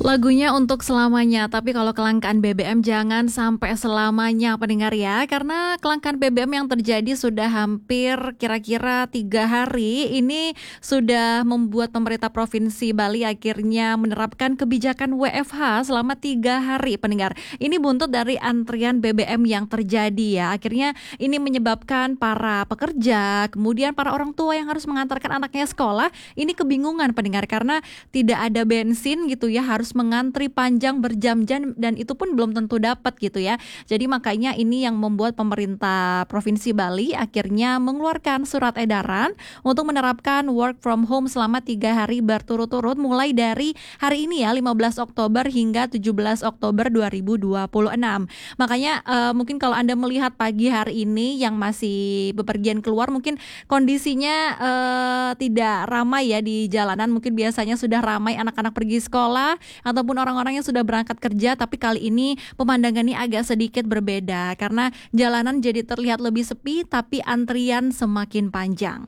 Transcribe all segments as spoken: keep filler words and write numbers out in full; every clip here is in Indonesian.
Lagunya untuk selamanya, tapi kalau kelangkaan B B M jangan sampai selamanya pendengar ya, karena kelangkaan B B M yang terjadi sudah hampir kira-kira tiga hari ini sudah membuat pemerintah Provinsi Bali akhirnya menerapkan kebijakan W F H selama tiga hari pendengar. Ini buntut dari antrian B B M yang terjadi ya, akhirnya ini menyebabkan para pekerja, kemudian para orang tua yang harus mengantarkan anaknya sekolah, ini kebingungan pendengar karena tidak ada bensin gitu ya, harus mengantri panjang berjam-jam dan itu pun belum tentu dapat gitu ya. Jadi makanya ini yang membuat pemerintah Provinsi Bali akhirnya mengeluarkan surat edaran untuk menerapkan work from home selama tiga hari berturut-turut mulai dari hari ini ya lima belas Oktober hingga tujuh belas Oktober dua ribu dua puluh enam. Makanya uh, mungkin kalau Anda melihat pagi hari ini yang masih bepergian keluar mungkin kondisinya uh, tidak ramai ya di jalanan, mungkin biasanya sudah ramai anak-anak pergi sekolah ataupun orang-orang yang sudah berangkat kerja, tapi kali ini pemandangannya agak sedikit berbeda karena jalanan jadi terlihat lebih sepi tapi antrian semakin panjang.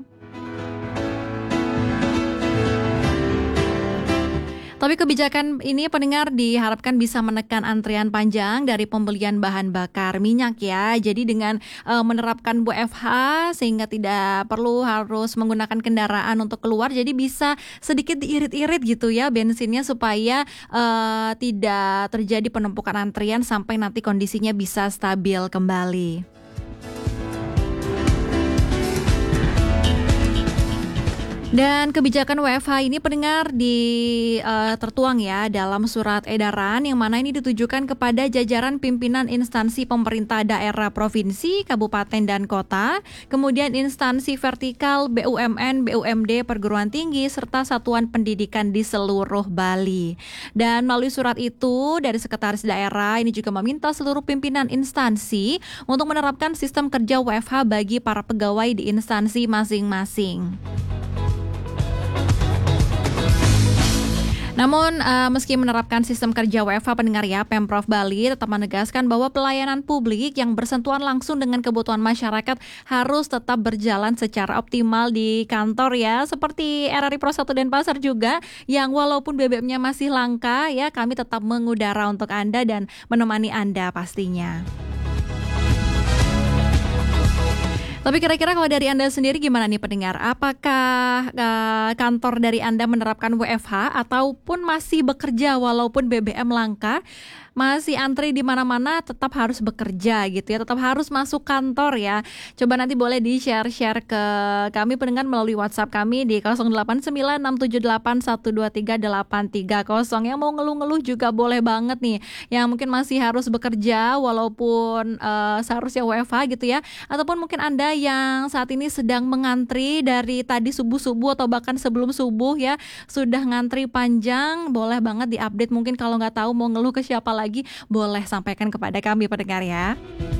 Tapi kebijakan ini pendengar diharapkan bisa menekan antrian panjang dari pembelian bahan bakar minyak ya. Jadi dengan uh, menerapkan W F H sehingga tidak perlu harus menggunakan kendaraan untuk keluar, jadi bisa sedikit diirit-irit gitu ya bensinnya supaya uh, tidak terjadi penumpukan antrian sampai nanti kondisinya bisa stabil kembali. Dan kebijakan W F H ini pendengar di uh, tertuang ya dalam surat edaran yang mana ini ditujukan kepada jajaran pimpinan instansi pemerintah daerah provinsi, kabupaten dan kota, kemudian instansi vertikal B U M N, B U M D, perguruan tinggi serta satuan pendidikan di seluruh Bali. Dan melalui surat itu dari sekretaris daerah ini juga meminta seluruh pimpinan instansi untuk menerapkan sistem kerja W F H bagi para pegawai di instansi masing-masing. Namun uh, meski menerapkan sistem kerja W F H pendengar ya, Pemprov Bali tetap menegaskan bahwa pelayanan publik yang bersentuhan langsung dengan kebutuhan masyarakat harus tetap berjalan secara optimal di kantor ya. Seperti R R I Pro satu Denpasar juga yang walaupun B B M-nya masih langka ya, kami tetap mengudara untuk Anda dan menemani Anda pastinya. Tapi kira-kira kalau dari Anda sendiri gimana nih pendengar? Apakah uh, kantor dari Anda menerapkan W F H ataupun masih bekerja walaupun B B M langka? Masih antri di mana-mana tetap harus bekerja gitu ya, tetap harus masuk kantor ya. Coba nanti boleh di-share-share ke kami pendengar melalui WhatsApp kami di nol delapan sembilan enam tujuh delapan satu dua tiga delapan tiga nol. Yang mau ngeluh-ngeluh juga boleh banget nih, yang mungkin masih harus bekerja walaupun uh, seharusnya W F H gitu ya, ataupun mungkin Anda yang saat ini sedang mengantri dari tadi subuh-subuh atau bahkan sebelum subuh ya, sudah ngantri panjang, boleh banget di-update. Mungkin kalau nggak tahu mau ngeluh ke siapa lagi, boleh sampaikan kepada kami pendengar ya.